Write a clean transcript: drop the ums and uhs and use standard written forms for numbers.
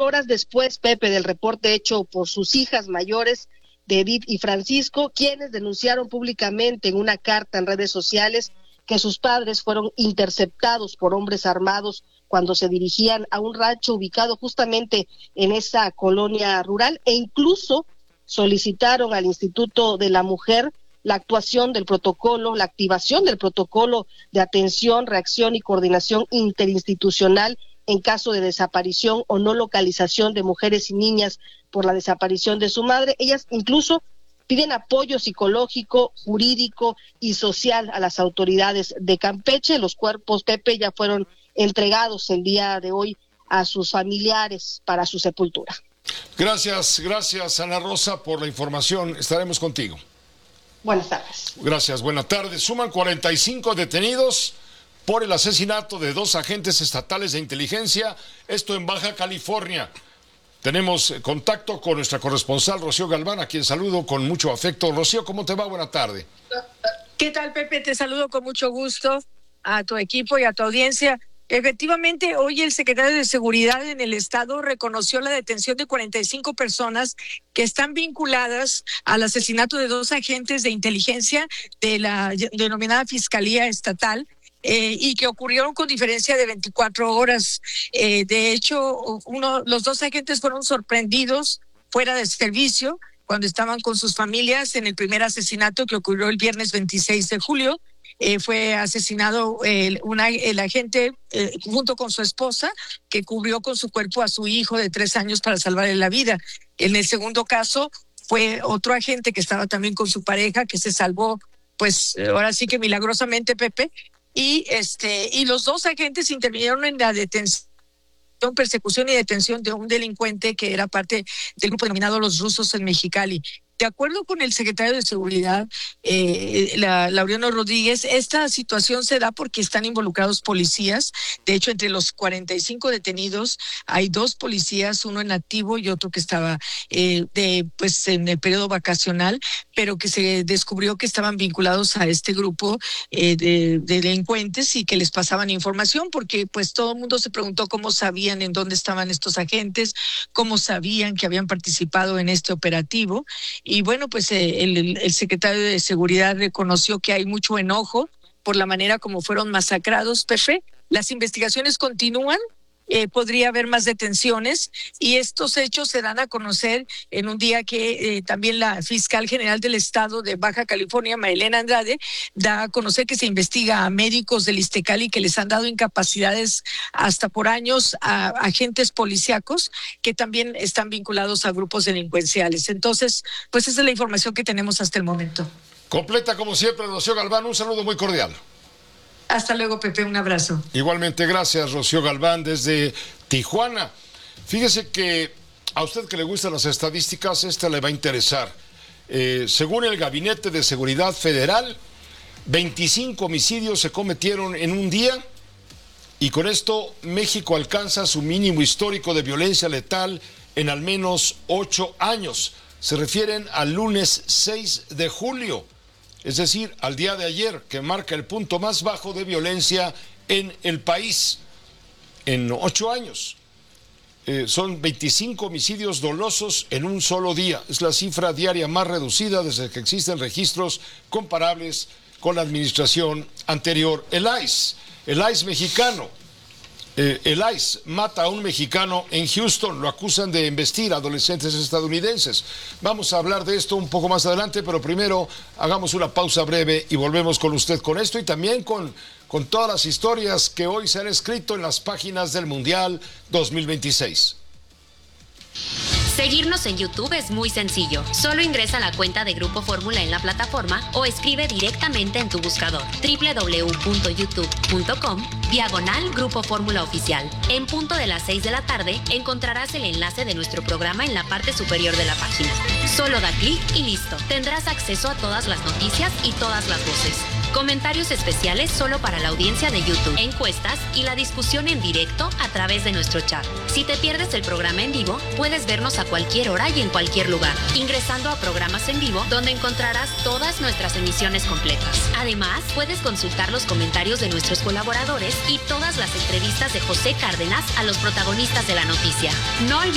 horas después, Pepe, del reporte hecho por sus hijas mayores, de Edith y Francisco, quienes denunciaron públicamente en una carta en redes sociales que sus padres fueron interceptados por hombres armados cuando se dirigían a un rancho ubicado justamente en esa colonia rural, e incluso solicitaron al Instituto de la Mujer la actuación del protocolo, la activación del protocolo de atención, reacción y coordinación interinstitucional en caso de desaparición o no localización de mujeres y niñas por la desaparición de su madre. Ellas incluso piden apoyo psicológico, jurídico y social a las autoridades de Campeche. Los cuerpos, Pepe, ya fueron entregados el día de hoy a sus familiares para su sepultura. Gracias, Ana Rosa, por la información. Estaremos contigo. Buenas tardes. Gracias, buenas tardes. Suman 45 detenidos por el asesinato de 2 agentes estatales de inteligencia, esto en Baja California. Tenemos contacto con nuestra corresponsal Rocío Galván, a quien saludo con mucho afecto. Rocío, ¿cómo te va? Buena tarde. ¿Qué tal, Pepe? Te saludo con mucho gusto a tu equipo y a tu audiencia. Efectivamente, hoy el secretario de Seguridad en el Estado reconoció la detención de 45 personas que están vinculadas al asesinato de 2 agentes de inteligencia de la denominada Fiscalía Estatal, y que ocurrieron con diferencia de 24 horas. De hecho, los 2 agentes fueron sorprendidos fuera de servicio cuando estaban con sus familias en el primer asesinato que ocurrió el viernes 26 de julio. Fue asesinado el agente junto con su esposa, que cubrió con su cuerpo a su hijo de 3 años para salvarle la vida. En el segundo caso fue otro agente que estaba también con su pareja, que se salvó, pues ahora sí que milagrosamente, Pepe, y los 2 agentes intervinieron en la detención, persecución y detención de un delincuente que era parte del grupo denominado Los Rusos en Mexicali. De acuerdo con el secretario de Seguridad, Laureano Rodríguez, esta situación se da porque están involucrados policías. De hecho, entre los 45 detenidos hay 2 policías, uno en activo y otro que estaba en el periodo vacacional, pero que se descubrió que estaban vinculados a este grupo de delincuentes y que les pasaban información, porque pues todo el mundo se preguntó cómo sabían en dónde estaban estos agentes, cómo sabían que habían participado en este operativo. Y bueno, pues el secretario de Seguridad reconoció que hay mucho enojo por la manera como fueron masacrados. Pepe, las investigaciones continúan, podría haber más detenciones, y estos hechos se dan a conocer en un día que también la fiscal general del estado de Baja California, Marilena Andrade, da a conocer que se investiga a médicos del Iztecali que les han dado incapacidades hasta por años a agentes policíacos que también están vinculados a grupos delincuenciales. Entonces, pues esa es la información que tenemos hasta el momento. Completa como siempre, Rocío Galván, un saludo muy cordial. Hasta luego, Pepe, un abrazo. Igualmente, gracias, Rocío Galván, desde Tijuana. Fíjese que a usted que le gustan las estadísticas, esta le va a interesar. Según el Gabinete de Seguridad Federal, 25 homicidios se cometieron en un día, y con esto México alcanza su mínimo histórico de violencia letal en al menos 8 años. Se refieren al lunes 6 de julio. Es decir, al día de ayer, que marca el punto más bajo de violencia en el país en 8 años. Son 25 homicidios dolosos en un solo día. Es la cifra diaria más reducida desde que existen registros comparables con la administración anterior. El ICE mexicano. El ICE mata a un mexicano en Houston, lo acusan de embestir a adolescentes estadounidenses. Vamos a hablar de esto un poco más adelante, pero primero hagamos una pausa breve y volvemos con usted con esto y también con todas las historias que hoy se han escrito en las páginas del Mundial 2026. Seguirnos en YouTube es muy sencillo. Solo ingresa a la cuenta de Grupo Fórmula en la plataforma o escribe directamente en tu buscador www.youtube.com/Grupo Fórmula Oficial. En punto de las 6 de la tarde encontrarás el enlace de nuestro programa en la parte superior de la página. Solo da clic y listo. Tendrás acceso a todas las noticias y todas las voces. Comentarios especiales solo para la audiencia de YouTube, encuestas y la discusión en directo a través de nuestro chat. Si te pierdes el programa en vivo, puedes vernos a cualquier hora y en cualquier lugar, ingresando a programas en vivo donde encontrarás todas nuestras emisiones completas. Además, puedes consultar los comentarios de nuestros colaboradores y todas las entrevistas de José Cárdenas a los protagonistas de la noticia. No olvides